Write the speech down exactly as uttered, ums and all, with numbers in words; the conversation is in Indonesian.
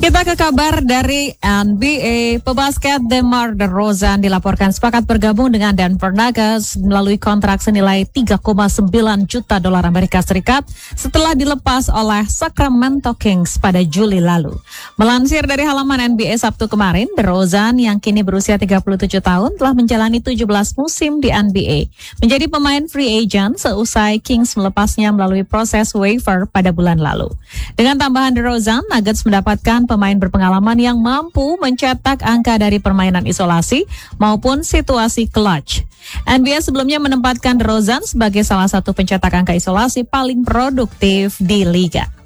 Kita ke kabar dari N B A. Pebasket DeMar DeRozan dilaporkan sepakat bergabung dengan Denver Nuggets melalui kontrak senilai tiga koma sembilan juta dolar Amerika Serikat setelah dilepas oleh Sacramento Kings pada Juli lalu. Melansir dari halaman N B A Sabtu kemarin, DeRozan yang kini berusia tiga puluh tujuh tahun telah menjalani tujuh belas musim di N B A. Menjadi pemain free agent seusai Kings melepasnya melalui proses waiver pada bulan lalu. Dengan tambahan DeRozan, Nuggets mendapatkan pemain berpengalaman yang mampu mencetak angka dari permainan isolasi maupun situasi clutch. N B A sebelumnya menempatkan DeRozan sebagai salah satu pencetak angka isolasi paling produktif di liga.